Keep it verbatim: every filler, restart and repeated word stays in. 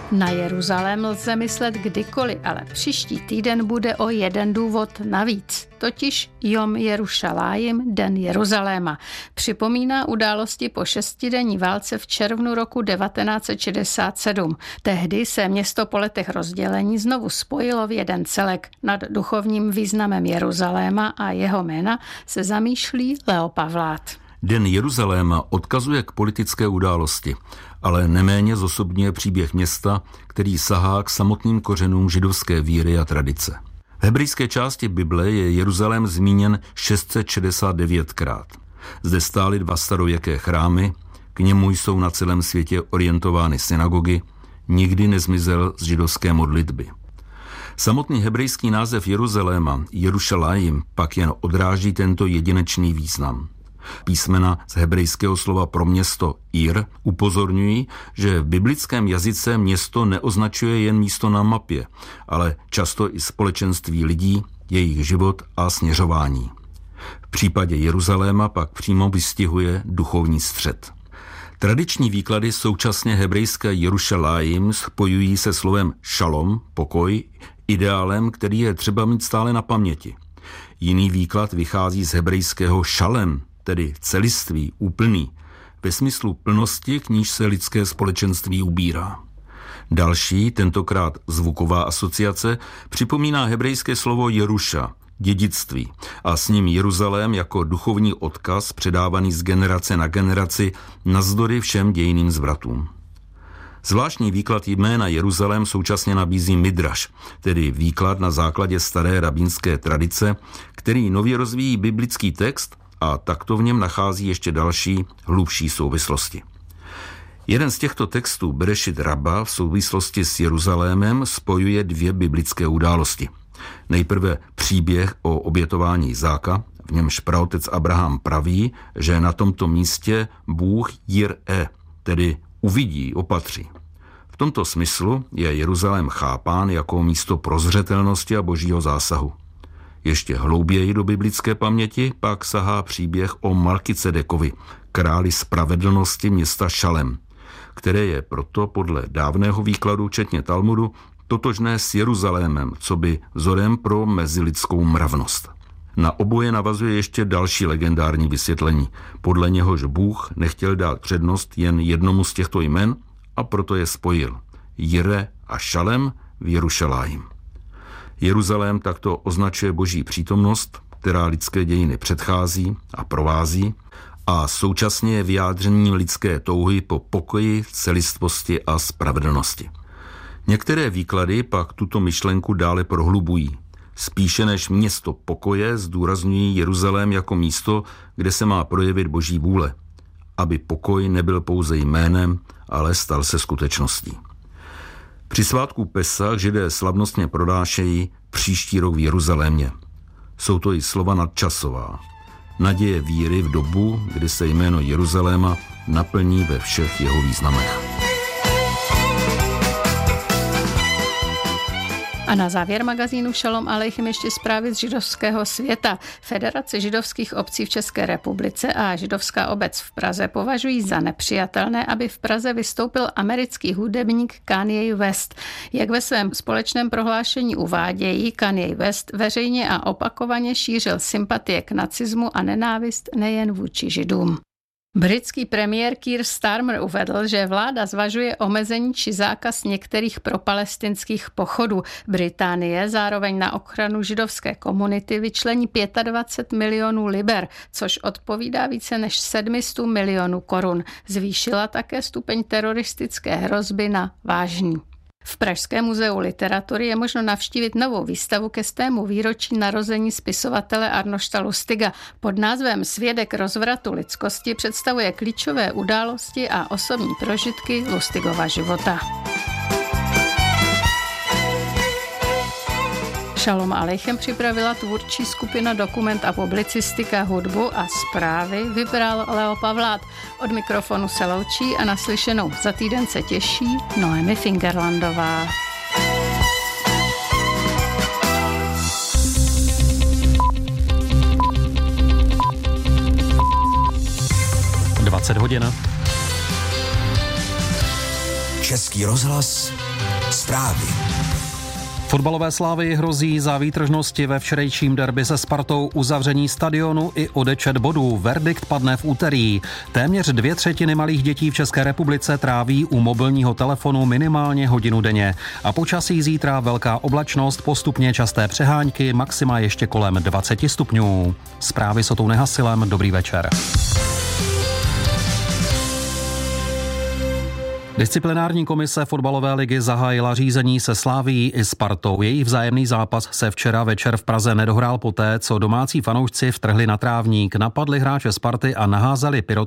Na Jeruzalém lze myslet kdykoliv, ale příští týden bude o jeden důvod navíc, totiž Jom Jerušalájim, Den Jeruzaléma. Připomíná události po šestidenní válce v červnu roku devatenáct set šedesát sedm. Tehdy se město po letech rozdělení znovu spojilo v jeden celek. Nad duchovním významem Jeruzaléma a jeho jména se zamýšlí Leo Pavlát. Den Jeruzaléma odkazuje k politické události, ale neméně zosobňuje příběh města, který sahá k samotným kořenům židovské víry a tradice. V hebrejské části Bible je Jeruzalém zmíněn šest set šedesát devětkrát. Zde stály dva starověké chrámy, k němu jsou na celém světě orientovány synagogy, nikdy nezmizel z židovské modlitby. Samotný hebrejský název Jeruzaléma, Jerušalájim, pak jen odráží tento jedinečný význam. Písmena z hebrejského slova pro město Ir upozorňují, že v biblickém jazyce město neoznačuje jen místo na mapě, ale často i společenství lidí, jejich život a směřování. V případě Jeruzaléma pak přímo vystihuje duchovní střed. Tradiční výklady současně hebrejské Jerušalájim spojují se slovem šalom, pokoj, ideálem, který je třeba mít stále na paměti. Jiný výklad vychází z hebrejského šalem, tedy celiství, úplný, ve smyslu plnosti, k níž se lidské společenství ubírá. Další, tentokrát zvuková asociace, připomíná hebrejské slovo Jeruša, dědictví, a s ním Jeruzalém jako duchovní odkaz předávaný z generace na generaci navzdory všem dějiným zvratům. Zvláštní výklad jména Jeruzalém současně nabízí Midraš, tedy výklad na základě staré rabínské tradice, který nově rozvíjí biblický text a takto v něm nachází ještě další, hlubší souvislosti. Jeden z těchto textů, Berešit Rabba, v souvislosti s Jeruzalémem spojuje dvě biblické události. Nejprve příběh o obětování Izáka, v němž praotec Abraham praví, že na tomto místě Bůh Jir-e, tedy uvidí, opatří. V tomto smyslu je Jeruzalém chápán jako místo prozřetelnosti a božího zásahu. Ještě hlouběji do biblické paměti pak sahá příběh o Malkicedekovi, králi spravedlnosti města Šalem, které je proto podle dávného výkladu, včetně Talmudu, totožné s Jeruzalémem, coby vzorem pro mezilidskou mravnost. Na oboje navazuje ještě další legendární vysvětlení, podle něhož Bůh nechtěl dát přednost jen jednomu z těchto jmen a proto je spojil. Jire a Šalem v Jerušalájim. Jeruzalém takto označuje boží přítomnost, která lidské dějiny předchází a provází a současně je vyjádřením lidské touhy po pokoji, celistvosti a spravedlnosti. Některé výklady pak tuto myšlenku dále prohlubují. Spíše než město pokoje zdůrazňují Jeruzalém jako místo, kde se má projevit boží vůle, aby pokoj nebyl pouze jménem, ale stal se skutečností. Při svátku Pesach Židé slavnostně pronášejí příští rok v Jeruzalémě. Jsou to i slova nadčasová. Naděje víry v dobu, kdy se jméno Jeruzaléma naplní ve všech jeho významech. A na závěr magazínu Šalom Alejchim ještě zprávy z židovského světa. Federace židovských obcí v České republice a židovská obec v Praze považují za nepřijatelné, aby v Praze vystoupil americký hudebník Kanye West. Jak ve svém společném prohlášení uvádějí, Kanye West veřejně a opakovaně šířil sympatie k nacismu a nenávist nejen vůči židům. Britský premiér Keir Starmer uvedl, že vláda zvažuje omezení či zákaz některých propalestinských pochodů. Británie zároveň na ochranu židovské komunity vyčlení dvacet pět milionů liber, což odpovídá více než sedm set milionů korun. Zvýšila také stupeň teroristické hrozby na vážný. V Pražském muzeu literatury je možno navštívit novou výstavu ke stému výročí narození spisovatele Arnošta Lustiga. Pod názvem Svědek rozvratu lidskosti představuje klíčové události a osobní prožitky Lustigova života. Šalom Alejchem připravila tvůrčí skupina Dokument a publicistika, hudbu a zprávy vybral Leo Pavlát. Od mikrofonu se loučí a naslyšenou za týden se těší Noemi Fingerlandová. dvacet hodin. Český rozhlas zprávy. Fotbalové Slávii hrozí za výtržnosti ve včerejším derby se Spartou uzavření stadionu i odečet bodů. Verdikt padne v úterý. Téměř dvě třetiny malých dětí v České republice tráví u mobilního telefonu minimálně hodinu denně. A počasí zítra velká oblačnost, postupně časté přeháňky, maxima ještě kolem dvacet stupňů. Zprávy s Otou Nehasilem, dobrý večer. Disciplinární komise fotbalové ligy zahájila řízení se Slavií i Spartou. Jejich vzájemný zápas se včera večer v Praze nedohrál poté, co domácí fanoušci vtrhli na trávník, napadli hráče Sparty a naházeli pyrotechniky